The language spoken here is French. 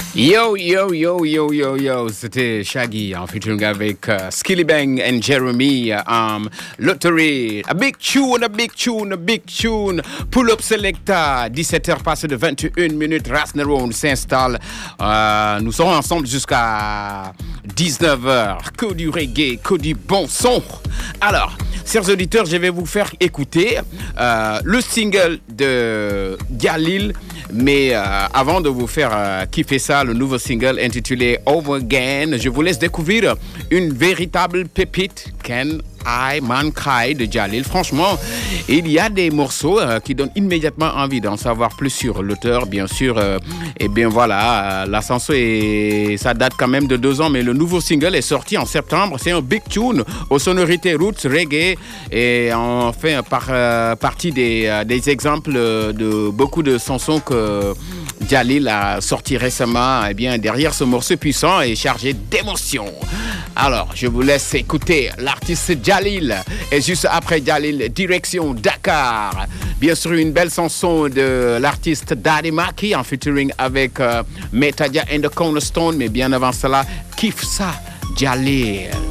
Yo, yo, yo, yo, yo, yo, c'était Shaggy en featuring avec Skilly Bang and Jeremy. Lottery, a big tune, a big tune, a big tune. Pull up Selecta, 17h passé de 21 minutes, Rasneron s'installe. Nous serons ensemble jusqu'à 19h. Que du reggae, que du bon son. Alors, chers auditeurs, je vais vous faire écouter le single de Jalil. Mais avant de vous faire kiffer ça, le nouveau single intitulé Over Again, je vous laisse découvrir une véritable pépite, Can I Mankind de Jalil. Franchement, il y a des morceaux qui donnent immédiatement envie d'en savoir plus sur l'auteur, bien sûr. Et bien voilà, la chanson, ça date quand même de 2 ans, mais le nouveau single est sorti en septembre. C'est un big tune aux sonorités roots, reggae, et on fait partie des exemples de beaucoup de chansons que Jalil a sorti récemment. Et bien derrière ce morceau puissant et chargé d'émotions. Alors, je vous laisse écouter l'artiste Jalil. Et juste après Jalil, direction Dakar. Bien sûr, une belle chanson de l'artiste Daddy Maki en featuring avec Metadia and the Cornerstone. Mais bien avant cela, kiffe ça, Jalil.